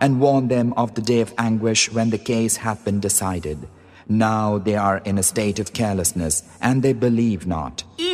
and warn them of the day of anguish when the case hath been decided. Now they are in a state of carelessness, and they believe not.